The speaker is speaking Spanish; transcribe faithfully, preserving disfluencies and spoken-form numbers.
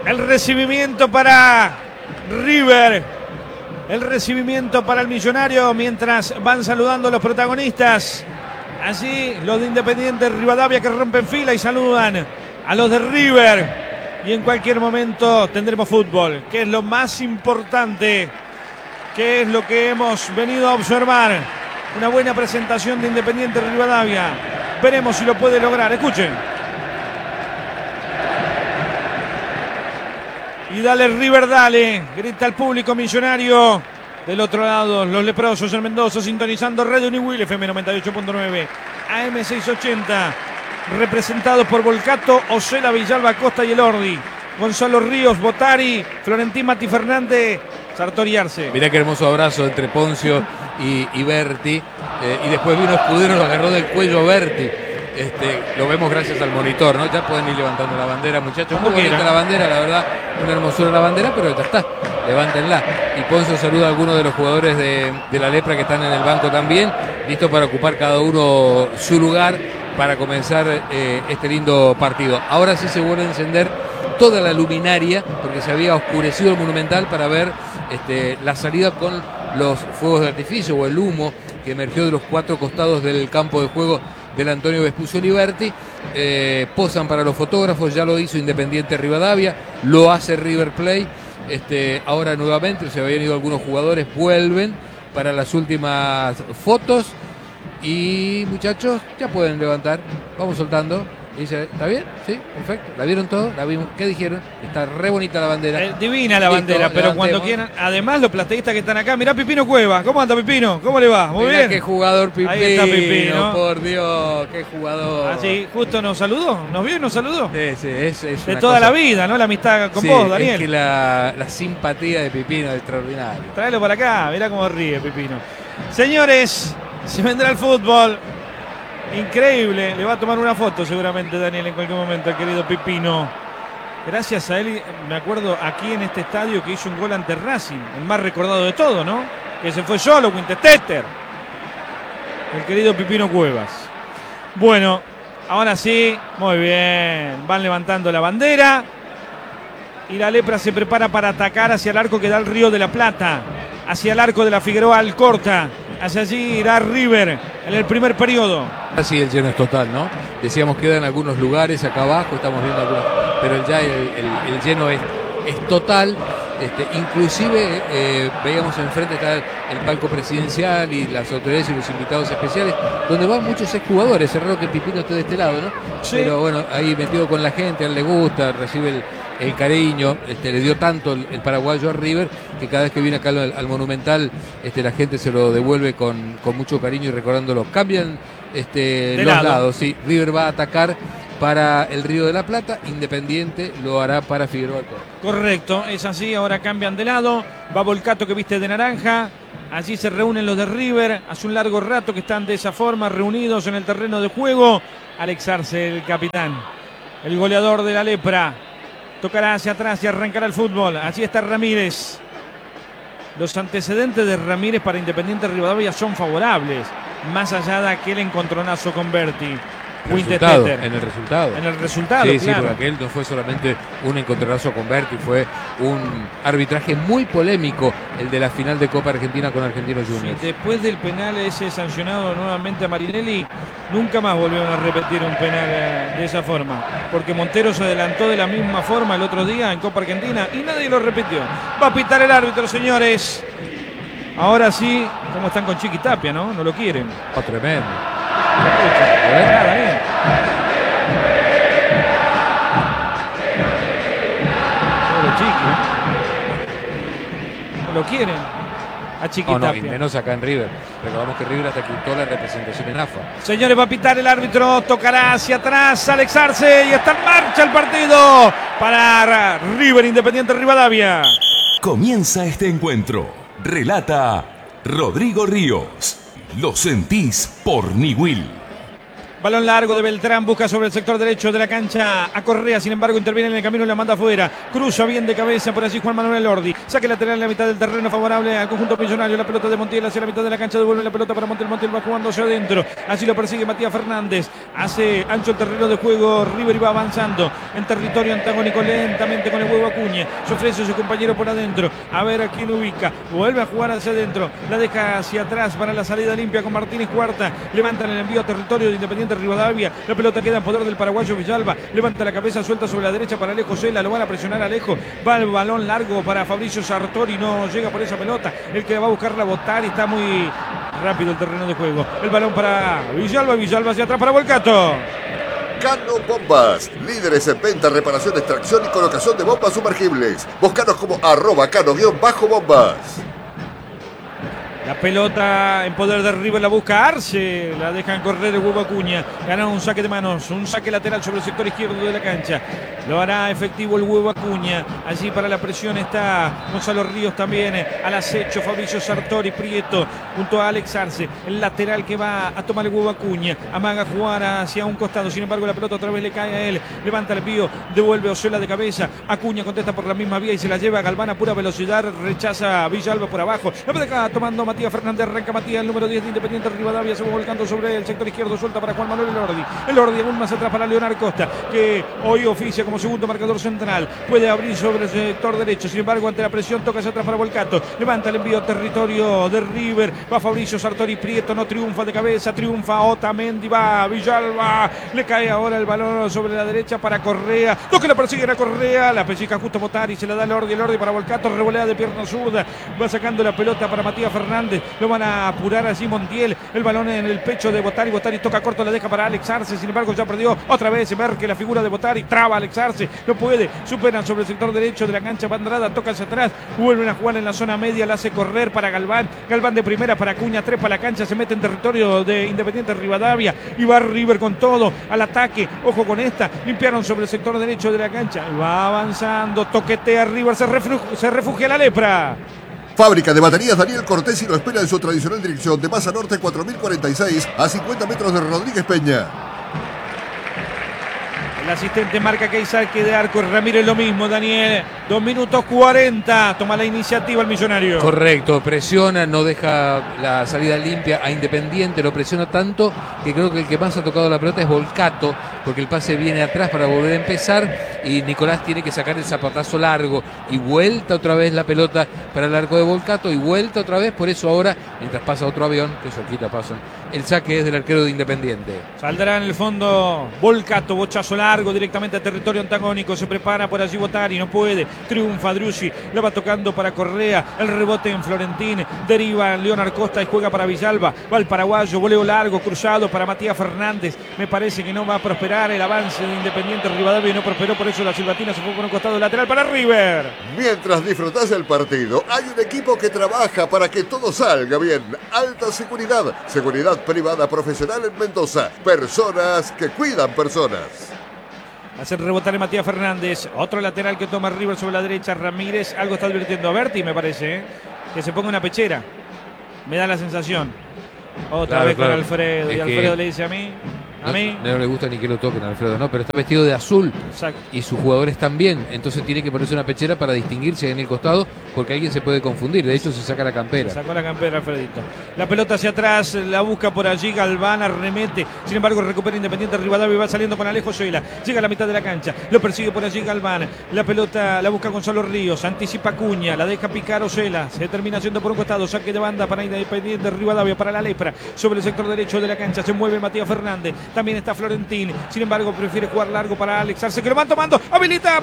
El recibimiento para River. El recibimiento para el Millonario mientras van saludando a los protagonistas. Allí los de Independiente Rivadavia que rompen fila y saludan a los de River. Y en cualquier momento tendremos fútbol, que es lo más importante, que es lo que hemos venido a observar. Una buena presentación de Independiente Rivadavia. Veremos si lo puede lograr. Escuchen. Y dale River, dale. Grita el público millonario. Del otro lado, los leprosos en Mendoza sintonizando Radio Uniwil F M noventa y ocho punto nueve, A M seiscientos ochenta. Representados por Volcato, Osela, Villalba, Costa y Elordi. Gonzalo Ríos, Botari, Florentín Mati Fernández, Sartori Arce. Mirá qué hermoso abrazo entre Poncio y, y Berti. Eh, y después vino Escudero, lo agarró del cuello a Berti. Este, lo vemos gracias al monitor, ¿no? Ya pueden ir levantando la bandera, muchachos. Muy bonita la bandera, la verdad, una hermosura la bandera, pero ya está, levántenla. Y Poncio saluda a algunos de los jugadores de, de la Lepra que están en el banco también, listos para ocupar cada uno su lugar para comenzar eh, este lindo partido. Ahora sí se vuelve a encender toda la luminaria, porque se había oscurecido el Monumental para ver este, la salida con los fuegos de artificio o el humo que emergió de los cuatro costados del campo de juego del Antonio Vespucio Liberti. Eh, posan para los fotógrafos, ya lo hizo Independiente Rivadavia, lo hace River Plate. Este, ahora nuevamente se habían ido algunos jugadores, vuelven para las últimas fotos. Y muchachos, ya pueden levantar, vamos soltando. Dice, ¿está bien? Sí, perfecto. ¿La vieron todo? ¿La vimos? ¿Qué dijeron? Está re bonita la bandera. Eh, divina la bandera, Listo, pero cuando quieran. Además, los plateístas que están acá, mirá Pipino Cueva. ¿Cómo anda Pipino? ¿Cómo le va? Muy mirá bien. Qué jugador Pipino. Ahí está Pipino. Por Dios, qué jugador. Así, justo nos saludó, nos vio y nos saludó. Sí, sí, es, es de toda cosa. La vida, ¿no? La amistad con sí, vos, Daniel. Es que la, la simpatía de Pipino es extraordinaria. Tráelo para acá, mirá cómo ríe Pipino. Señores, se vendrá el fútbol. Increíble, le va a tomar una foto seguramente Daniel en cualquier momento, el querido Pipino. Gracias a él, me acuerdo aquí en este estadio que hizo un gol ante Racing, el más recordado de todo, ¿no? Que se fue solo, Winchester. El querido Pipino Cuevas. Bueno, ahora sí, muy bien. Van levantando la bandera. Y la Lepra se prepara para atacar hacia el arco que da el Río de la Plata. Hacia el arco de la Figueroa Alcorta. Hacia allí irá River en el primer periodo. Así el lleno es total, ¿no? Decíamos que quedan algunos lugares acá abajo, estamos viendo algunos, pero ya el, el, el lleno es, es total. Este, inclusive eh, veíamos enfrente está el, el palco presidencial y las autoridades y los invitados especiales, donde van muchos exjugadores. Es raro que Pipino esté de este lado, ¿no? Sí. Pero bueno, ahí metido con la gente, a él le gusta, recibe el, el cariño, este, le dio tanto el, el paraguayo a River que cada vez que viene acá al, al Monumental este, la gente se lo devuelve con, con mucho cariño y recordándolo. Cambian este, los lado. lados, sí. River va a atacar para el Río de la Plata, Independiente lo hará para Figueroa Alcorta. Correcto, es así, ahora cambian de lado, va Volcato que viste de naranja, allí se reúnen los de River, hace un largo rato que están de esa forma, reunidos en el terreno de juego. Alex Arce, el capitán, el goleador de la Lepra, tocará hacia atrás y arrancará el fútbol. Allí está Ramírez. Los antecedentes de Ramírez para Independiente Rivadavia son favorables, más allá de aquel encontronazo con Berti. Resultado, en el resultado. En el resultado, sí, claro. Sí, porque aquel no fue solamente un encontronazo con Berti, fue un arbitraje muy polémico, el de la final de Copa Argentina con Argentinos Juniors. Sí, después del penal ese sancionado nuevamente a Marinelli, nunca más volvieron a repetir un penal de esa forma, porque Montero se adelantó de la misma forma el otro día en Copa Argentina y nadie lo repitió. Va a pitar el árbitro, señores. Ahora sí, como están con Chiqui Tapia, ¿no? No lo quieren. Oh, tremendo. No lo quieren a Chiqui no, no, Tapia. Y menos acá en River. Recordamos que River hasta quitó la representación en A F A. Señores, va a pitar el árbitro, tocará hacia atrás Alex Arce y está en marcha el partido para River Independiente Rivadavia. Comienza este encuentro. Relata Rodrigo Ríos. Lo sentís por Niwil. Balón largo de Beltrán, busca sobre el sector derecho de la cancha a Correa, sin embargo interviene en el camino y la manda afuera. Cruza bien de cabeza por allí Juan Manuel Elordi. Saque lateral en la mitad del terreno favorable al conjunto millonario. La pelota de Montiel hacia la mitad de la cancha, devuelve la pelota para Montiel. Montiel va jugando hacia adentro. Así lo persigue Matías Fernández. Hace ancho el terreno de juego. River y va avanzando en territorio antagónico lentamente con el huevo Acuña. Se ofrece a su compañero por adentro. A ver a quién ubica. Vuelve a jugar hacia adentro. La deja hacia atrás para la salida limpia con Martínez Cuarta. Levantan el envío a territorio de Independiente Rivadavia. La pelota queda en poder del paraguayo Villalba. Levanta la cabeza, suelta sobre la derecha para Alejo Sela. Lo van a presionar a Alejo. Va el balón largo para Fabricio Sartori. No llega por esa pelota. El que va a buscar la botar y está muy rápido el terreno de juego. El balón para Villalba. Villalba hacia atrás para Volcato. Cano Bombas, líderes en venta, reparación, extracción y colocación de bombas sumergibles. Búscanos como arroba cano-bombas. La pelota en poder de River, la busca Arce, la dejan correr el huevo Acuña. Ganan un saque de manos, un saque lateral sobre el sector izquierdo de la cancha. Lo hará efectivo el huevo Acuña. Allí para la presión está Gonzalo Ríos también. Al acecho Fabricio Sartori, Prieto junto a Alex Arce. El lateral que va a tomar el huevo Acuña. Amaga jugar hacia un costado, sin embargo la pelota otra vez le cae a él. Levanta el envío, devuelve Osela de cabeza. Acuña contesta por la misma vía y se la lleva a Galván a pura velocidad. Rechaza a Villalba por abajo. La pelota tomando Matías Fernández, arranca Matías, el número diez de Independiente Rivadavia, se va volcando sobre el sector izquierdo, suelta para Juan Manuel Elordi. Elordi aún más atrás para Leonardo Costa, que hoy oficia como segundo marcador central. Puede abrir sobre el sector derecho, sin embargo ante la presión toca hacia atrás para Volcato. Levanta el envío a territorio de River, va Fabricio Sartori, Prieto no triunfa de cabeza, triunfa Otamendi, va Villalba, le cae ahora el balón sobre la derecha para Correa, lo que la persigue era Correa, la pellizca justo Botari, se la da Elordi, Elordi para Volcato, revolea de pierna zurda, va sacando la pelota para Matías Fernández. Lo van a apurar así Montiel. El balón en el pecho de Botari. Botari toca corto, la deja para Alex Arce. Sin embargo, ya perdió otra vez. Ver que la figura de Botari traba a Alex Arce. No puede. Superan sobre el sector derecho de la cancha. Bandrada toca hacia atrás. Vuelven a jugar en la zona media. La hace correr para Galván. Galván de primera para Acuña. Tres para la cancha. Se mete en territorio de Independiente Rivadavia. Y va River con todo al ataque. Ojo con esta. Limpiaron sobre el sector derecho de la cancha. Va avanzando. Toquetea River. Se refugia, se refugia la lepra. Fábrica de baterías Daniel Cortesi lo espera en su tradicional dirección de Maza Norte cuatro mil cuarenta y seis a cincuenta metros de Rodríguez Peña. El asistente marca que hay saque de arco. Ramírez lo mismo, Daniel. dos minutos cuarenta. Toma la iniciativa el millonario. Correcto, presiona, no deja la salida limpia a Independiente. Lo presiona tanto que creo que el que más ha tocado la pelota es Volcato, porque el pase viene atrás para volver a empezar y Nicolás tiene que sacar el zapatazo largo y vuelta otra vez la pelota para el arco de Volcato y vuelta otra vez. Por eso ahora, mientras pasa otro avión, que cerquita pasan, el saque es del arquero de Independiente. Saldrá en el fondo Volcato, bochazo largo directamente a territorio antagónico. Se prepara por allí Botari, no puede. Triunfa Driussi, la va tocando para Correa. El rebote en Florentín. Deriva Leonardo Costa y juega para Villalba. Va el paraguayo, voleo largo, cruzado para Matías Fernández. Me parece que no va a prosperar el avance de Independiente Rivadavia y no prosperó, por eso la silbatina se fue por un costado lateral para River. Mientras disfrutás el partido, hay un equipo que trabaja para que todo salga bien. Alta seguridad, seguridad privada profesional en Mendoza. Personas que cuidan personas. Hace rebotar en Matías Fernández. Otro lateral que toma River sobre la derecha. Ramírez algo está advirtiendo a Berti, me parece, ¿eh? Que se ponga una pechera. Me da la sensación. Otra claro, vez claro. con Alfredo. Es y Alfredo que... le dice a mí. A No, mí. no le gusta ni que lo toquen a Alfredo, no, pero está vestido de azul. Exacto. Y sus jugadores también, entonces tiene que ponerse una pechera para distinguirse en el costado, porque alguien se puede confundir. De hecho, se saca la campera. Sacó la campera Alfredito. La pelota hacia atrás, la busca por allí Galván, arremete. Sin embargo, recupera Independiente Rivadavia y va saliendo con Alejo Sela. Llega a la mitad de la cancha, lo persigue por allí Galván. La pelota la busca Gonzalo Ríos, anticipa Acuña, la deja picar Osela. Se termina haciendo por un costado, saque de banda para Independiente Rivadavia, para la lepra. Sobre el sector derecho de la cancha se mueve Matías Fernández. También está Florentín. Sin embargo, prefiere jugar largo para Alex Arce, que lo van tomando. Habilita